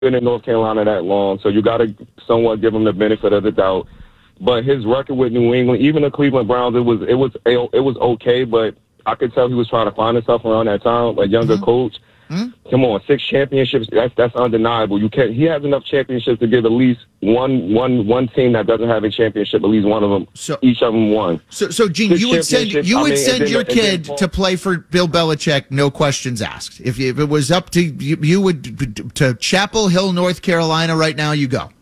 been in North Carolina that long, so you got to somewhat give him the benefit of the doubt. But his record with New England, even the Cleveland Browns, it was okay, but I could tell he was trying to find himself around that time, a younger coach. Come on, 6 championships, that's undeniable. He has enough championships to give at least one team that doesn't have a championship, at least one of them, each of them won. So Gene, you would send your kid to play for Bill Belichick, no questions asked. If it was up to you would to Chapel Hill, North Carolina right now, you go.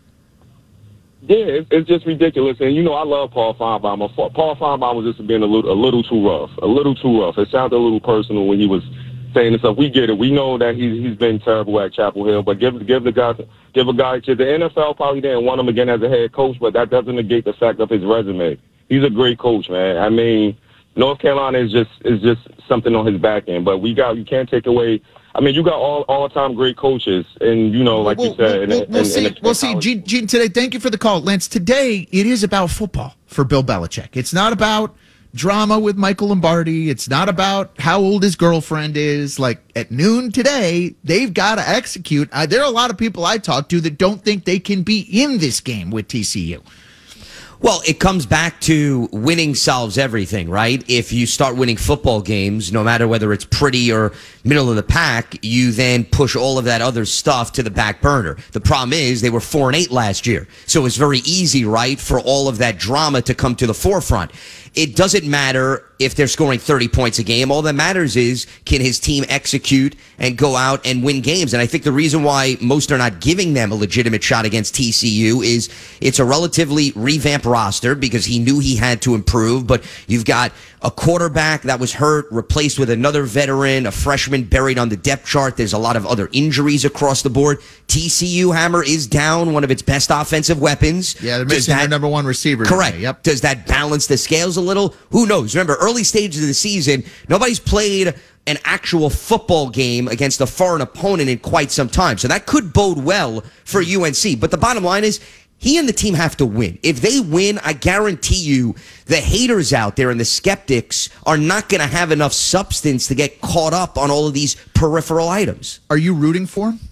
Yeah, it's just ridiculous. And, I love Paul Feinbaum. Paul Feinbaum was just being a little too rough. It sounded a little personal when he was saying stuff. We get it. We know that he's been terrible at Chapel Hill, but give a guy to the NFL probably didn't want him again as a head coach, but that doesn't negate the fact of his resume. He's a great coach, man. I mean, North Carolina is just something on his back end, but you can't take away. I mean, you got all-time great coaches, and, like you said. We'll see. Gene, today, thank you for the call. Lance, today it is about football for Bill Belichick. It's not about drama with Michael Lombardi. It's not about how old his girlfriend is. Like, at noon today, they've got to execute. There are a lot of people I talk to that don't think they can be in this game with TCU. Well, it comes back to winning solves everything, right? If you start winning football games, no matter whether it's pretty or middle of the pack, you then push all of that other stuff to the back burner. The problem is they were 4-8 last year. So it's very easy, right, for all of that drama to come to the forefront. It doesn't matter if they're scoring 30 points a game. All that matters is, can his team execute and go out and win games? And I think the reason why most are not giving them a legitimate shot against TCU is it's a relatively revamped roster because he knew he had to improve. But you've got a quarterback that was hurt, replaced with another veteran, a freshman buried on the depth chart. There's a lot of other injuries across the board. TCU, Hammer, is down one of its best offensive weapons. Yeah, they're missing their number one receiver. Correct. Today. Yep. Does that balance the scales a little? Who knows? Remember, early stages of the season, nobody's played an actual football game against a foreign opponent in quite some time. So that could bode well for UNC. But the bottom line is, he and the team have to win. If they win, I guarantee you the haters out there and the skeptics are not going to have enough substance to get caught up on all of these peripheral items. Are you rooting for him?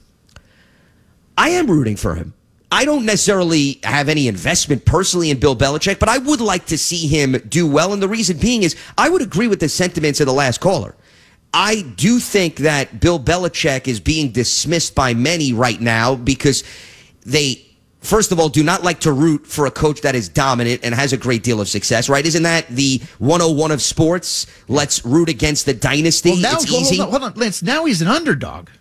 I am rooting for him. I don't necessarily have any investment personally in Bill Belichick, but I would like to see him do well. And the reason being is I would agree with the sentiments of the last caller. I do think that Bill Belichick is being dismissed by many right now because they, first of all, do not like to root for a coach that is dominant and has a great deal of success, right? Isn't that the 101 of sports? Let's root against the dynasty. Well, now, it's easy. Hold on, Lance. Now he's an underdog.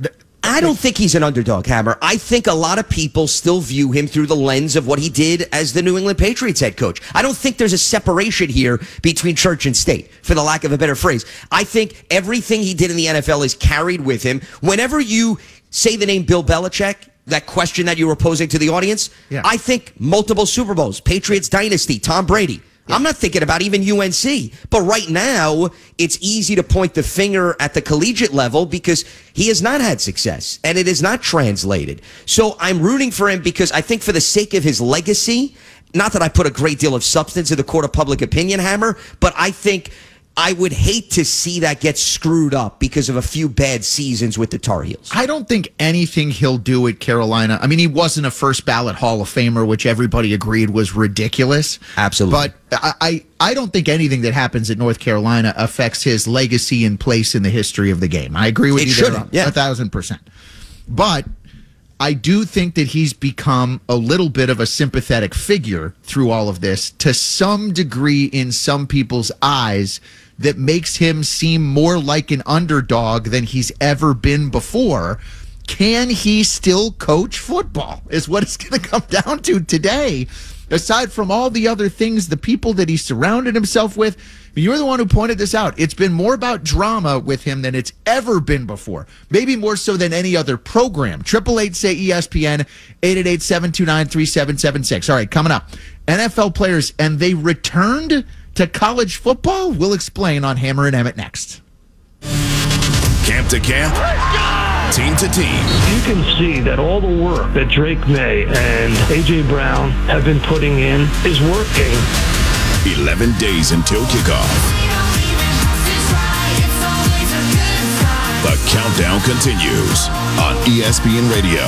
I don't think he's an underdog, Hammer. I think a lot of people still view him through the lens of what he did as the New England Patriots head coach. I don't think there's a separation here between church and state, for the lack of a better phrase. I think everything he did in the NFL is carried with him. Whenever you say the name Bill Belichick, that question that you were posing to the audience, yeah. I think multiple Super Bowls, Patriots dynasty, Tom Brady. Yeah. I'm not thinking about even UNC. But right now, it's easy to point the finger at the collegiate level because he has not had success and it is not translated. So I'm rooting for him because I think for the sake of his legacy, not that I put a great deal of substance in the court of public opinion, Hammer, but I think I would hate to see that get screwed up because of a few bad seasons with the Tar Heels. I don't think anything he'll do at Carolina. I mean, he wasn't a first ballot Hall of Famer, which everybody agreed was ridiculous. Absolutely. But I don't think anything that happens at North Carolina affects his legacy and place in the history of the game. I agree with you there 1,000%. But I do think that he's become a little bit of a sympathetic figure through all of this to some degree in some people's eyes that makes him seem more like an underdog than he's ever been before. Can he still coach football is what it's going to come down to today. Aside from all the other things, the people that he surrounded himself with, you're the one who pointed this out. It's been more about drama with him than it's ever been before. Maybe more so than any other program. 888-SAY-ESPN, 888-729-3776. All right, coming up. NFL players, and they returned to college football? We'll explain on Hammer and Emmett next. Camp to camp. Team to team. You can see that all the work that Drake May and A.J. Brown have been putting in is working. 11 days until kickoff. The Countdown continues on ESPN Radio.